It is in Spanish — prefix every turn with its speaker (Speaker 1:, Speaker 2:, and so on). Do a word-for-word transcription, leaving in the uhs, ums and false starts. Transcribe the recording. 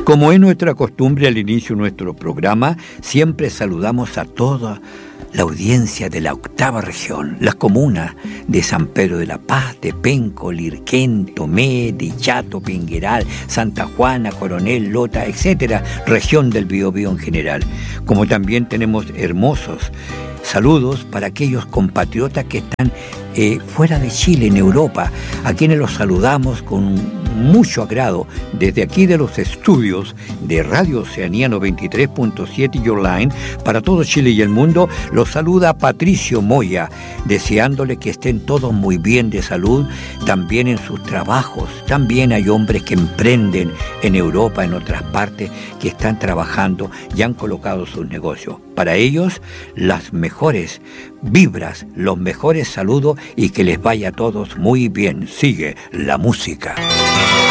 Speaker 1: Como es nuestra costumbre al inicio de nuestro programa, siempre saludamos a toda la audiencia de la octava región, las comunas de San Pedro de la Paz, de Penco, Lirquén, Tomé, Dichato, Pingueral, Santa Juana, Coronel, Lota, etcétera, región del Biobío en general. Como también tenemos hermosos saludos para aquellos compatriotas que están eh, fuera de Chile, en Europa, a quienes los saludamos con mucho agrado desde aquí de los estudios de Radio Oceanía noventa y tres punto siete y online para todo Chile y el mundo. Los saluda Patricio Moya, deseándole que estén todos muy bien de salud, también en sus trabajos. También hay hombres que emprenden en Europa, en otras partes, que están trabajando y han colocado sus negocios. Para ellos, las mejores vibras, los mejores saludos y que les vaya a todos muy bien. Sigue la música.